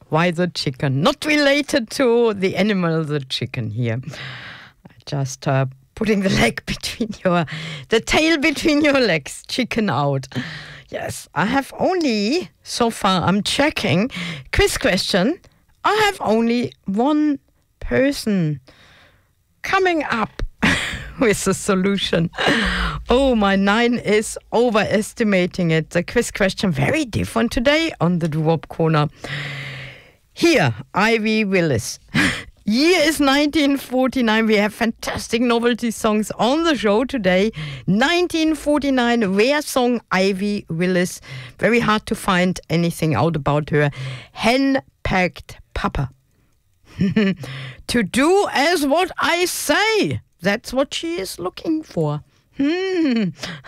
Why the chicken? Not related to the animal, the chicken here. Just putting the tail between your legs, chicken out. Yes, I have only, so far I'm checking, quiz question, I have only one person coming up with a solution. Oh, my 9 is overestimating it. The quiz question very different today on the Doo-Wop Corner. Here, Ivy Willis. Year is 1949. We have fantastic novelty songs on the show today. 1949, rare song, Ivy Willis. Very hard to find anything out about her. Hen-packed papa. To do as what I say. That's what she is looking for.